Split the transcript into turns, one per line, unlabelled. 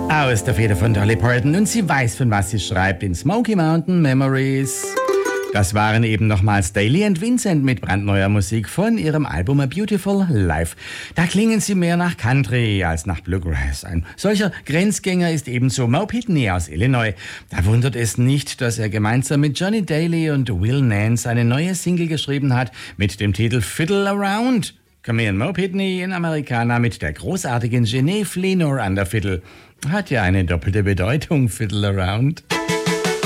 Aus der Feder von Dolly Parton und sie weiß, von was sie schreibt in Smoky Mountain Memories. Das waren eben nochmals Daly and Vincent mit brandneuer Musik von ihrem Album A Beautiful Life. Da klingen sie mehr nach Country als nach Bluegrass. Ein solcher Grenzgänger ist ebenso Mo Pitney aus Illinois. Da wundert es nicht, dass er gemeinsam mit Johnny Daly und Will Nance eine neue Single geschrieben hat mit dem Titel Fiddle Around. Camille Mo Pitney in Americana mit der großartigen Jeanette Fleenor an der Fiddle. Hat ja eine doppelte Bedeutung, Fiddle Around.